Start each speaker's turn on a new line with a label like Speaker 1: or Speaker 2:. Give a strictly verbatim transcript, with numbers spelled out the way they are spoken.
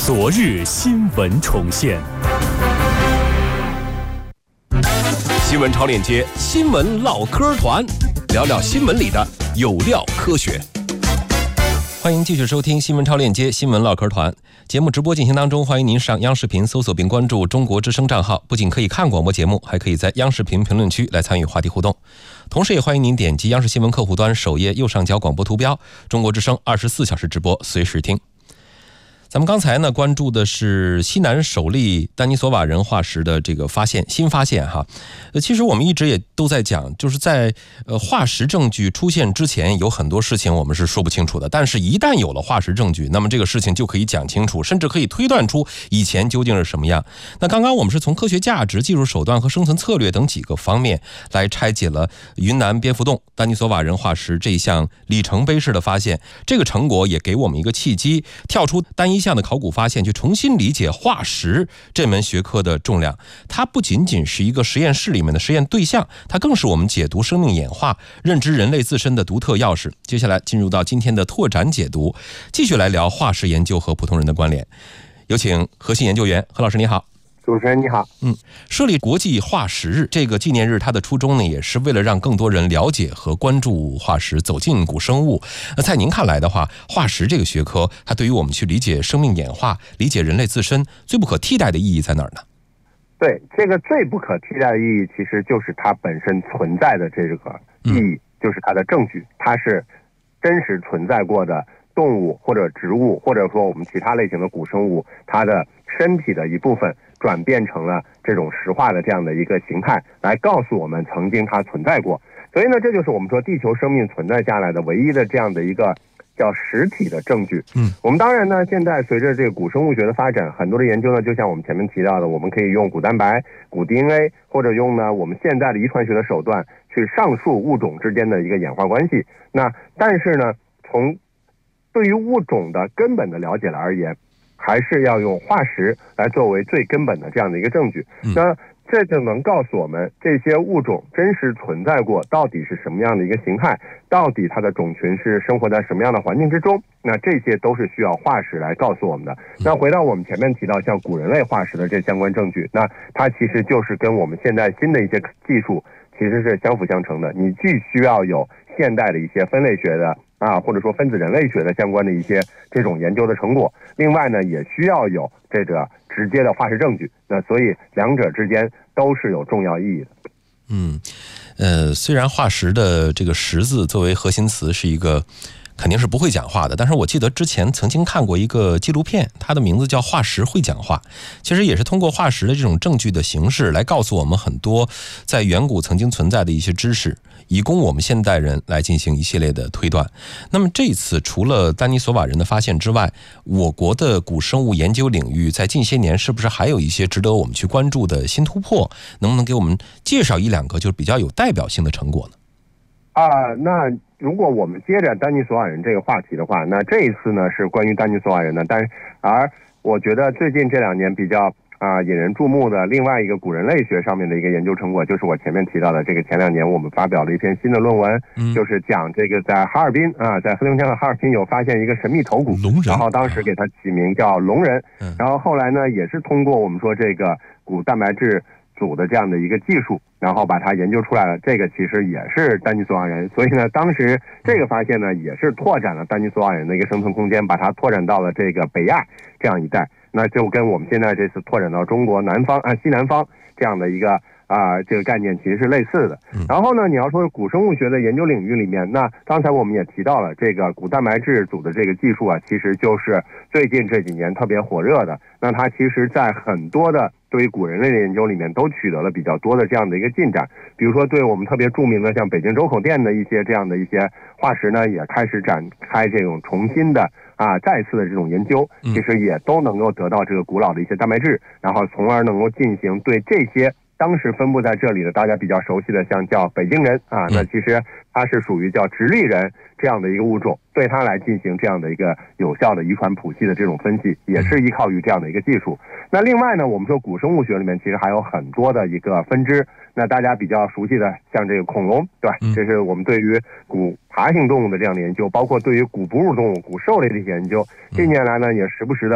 Speaker 1: 昨日新闻重现，
Speaker 2: 新闻超链接新闻唠嗑团，聊聊新闻里的有料科学。欢迎继续收听新闻超链接新闻唠嗑团节目直播进行当中，欢迎您上央视频搜索并关注中国之声账号，不仅可以看广播节目，还可以在央视频评论区来参与话题互动。同时也欢迎您点击央视新闻客户端首页右上角广播图标，中国之声二十四小时直播，随时听。咱们刚才呢关注的是西南首例丹尼索瓦人化石的这个发现，新发现哈。呃，其实我们一直也都在讲，就是在呃化石证据出现之前，有很多事情我们是说不清楚的，但是一旦有了化石证据，那么这个事情就可以讲清楚，甚至可以推断出以前究竟是什么样。那刚刚我们是从科学价值、技术手段和生存策略等几个方面来拆解了云南蝙蝠洞丹尼索瓦人化石这一项里程碑式的发现，这个成果也给我们一个契机，跳出单一项的考古发现，去重新理解化石这门学科的重量。它不仅仅是一个实验室里面的实验对象，它更是我们解读生命演化、认知人类自身的独特钥匙。接下来进入到今天的拓展解读，继续来聊化石研究和普通人的关联。有请核心研究员何老师，你好。
Speaker 3: 主持人你好。
Speaker 2: 嗯，设立国际化石日这个纪念日，它的初衷呢，也是为了让更多人了解和关注化石，走进古生物。那在您看来的话，化石这个学科，它对于我们去理解生命演化、理解人类自身，最不可替代的意义在哪儿呢？
Speaker 3: 对，这个最不可替代的意义，其实就是它本身存在的这个意义，嗯、就是它的证据，它是真实存在过的动物或者植物，或者说我们其他类型的古生物，它的身体的一部分转变成了这种石化的这样的一个形态，来告诉我们曾经它存在过。所以呢，这就是我们说地球生命存在下来的唯一的这样的一个叫实体的证据。嗯，我们当然呢，现在随着这个古生物学的发展，很多的研究呢，就像我们前面提到的，我们可以用骨蛋白、骨 D N A， 或者用呢我们现在的遗传学的手段去上述物种之间的一个演化关系。那但是呢，从对于物种的根本的了解来而言，还是要用化石来作为最根本的这样的一个证据。那这就能告诉我们这些物种真实存在过到底是什么样的一个形态，到底它的种群是生活在什么样的环境之中，那这些都是需要化石来告诉我们的。那回到我们前面提到像古人类化石的这相关证据，那它其实就是跟我们现在新的一些技术其实是相辅相成的。你既需要有现代的一些分类学的啊，或者说分子人类学的相关的一些这种研究的成果，另外呢，也需要有这个直接的化石证据。那所以两者之间都是有重要意义的。
Speaker 2: 嗯，呃，虽然化石的这个石字作为核心词是一个肯定是不会讲话的，但是我记得之前曾经看过一个纪录片，它的名字叫《化石会讲话》，其实也是通过化石的这种证据的形式来告诉我们很多在远古曾经存在的一些知识，以供我们现代人来进行一系列的推断。那么这一次除了丹尼索瓦人的发现之外，我国的古生物研究领域在近些年是不是还有一些值得我们去关注的新突破？能不能给我们介绍一两个就是比较有代表性的成果呢？
Speaker 3: 啊，那如果我们接着丹尼索瓦人这个话题的话，那这一次呢是关于丹尼索瓦人的，但而我觉得最近这两年比较啊引人注目的另外一个古人类学上面的一个研究成果，就是我前面提到的这个前两年我们发表了一篇新的论文，嗯、就是讲这个在哈尔滨啊，在黑龙江的哈尔滨有发现一个神秘头骨，然后当时给它起名叫龙人，嗯、然后后来呢也是通过我们说这个骨蛋白质组的这样的一个技术，然后把它研究出来了，这个其实也是丹尼索瓦人，所以呢当时这个发现呢也是拓展了丹尼索瓦人的一个生存空间，把它拓展到了这个北亚这样一带，那就跟我们现在这次拓展到中国南方啊西南方这样的一个啊、呃、这个概念其实是类似的。然后呢你要说古生物学的研究领域里面，那刚才我们也提到了这个骨蛋白质组的这个技术啊，其实就是最近这几年特别火热的，那它其实在很多的对于古人类的研究里面都取得了比较多的这样的一个进展，比如说对我们特别著名的像北京周口店的一些这样的一些化石呢，也开始展开这种重新的啊再次的这种研究，其实也都能够得到这个古老的一些蛋白质，然后从而能够进行对这些当时分布在这里的大家比较熟悉的像叫北京人啊，那其实它是属于叫直立人这样的一个物种，对它来进行这样的一个有效的遗传谱系的这种分析，也是依靠于这样的一个技术。那另外呢，我们说古生物学里面其实还有很多的一个分支，那大家比较熟悉的像这个恐龙，对吧？这是我们对于古爬行动物的这样的研究，包括对于古哺乳动物、古兽类的一些研究，近年来呢也时不时的